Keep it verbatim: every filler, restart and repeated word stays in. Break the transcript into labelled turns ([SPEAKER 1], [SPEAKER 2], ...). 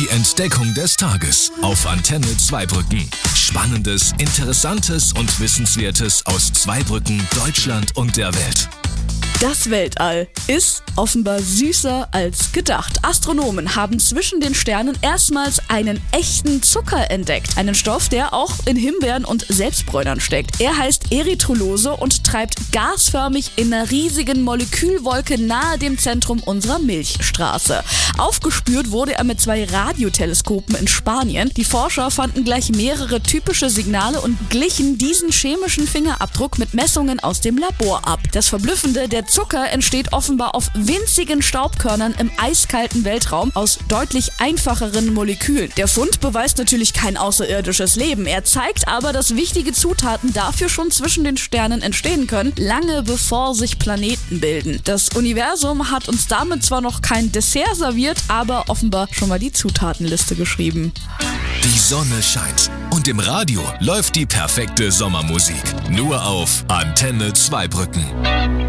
[SPEAKER 1] Entdeckung des Tages auf Antenne Zweibrücken. Spannendes, Interessantes und Wissenswertes aus Zweibrücken, Deutschland und der Welt.
[SPEAKER 2] Das Weltall ist offenbar süßer als gedacht. Astronomen haben zwischen den Sternen erstmals einen echten Zucker entdeckt. Einen Stoff, der auch in Himbeeren und Selbstbräunern steckt. Er heißt Erythrulose und treibt gasförmig in einer riesigen Molekülwolke nahe dem Zentrum unserer Milchstraße. Aufgespürt wurde er mit zwei Radioteleskopen in Spanien. Die Forscher fanden gleich mehrere typische Signale und glichen diesen chemischen Fingerabdruck mit Messungen aus dem Labor ab. Das Verblüffende, der Zucker entsteht offenbar auf winzigen Staubkörnern im eiskalten Weltraum aus deutlich einfacheren Molekülen. Der Fund beweist natürlich kein außerirdisches Leben. Er zeigt aber, dass wichtige Zutaten dafür schon zwischen den Sternen entstehen können, lange bevor sich Planeten bilden. Das Universum hat uns damit zwar noch kein Dessert serviert, aber offenbar schon mal die Zutatenliste geschrieben.
[SPEAKER 1] Die Sonne scheint und im Radio läuft die perfekte Sommermusik. Nur auf Antenne Zweibrücken.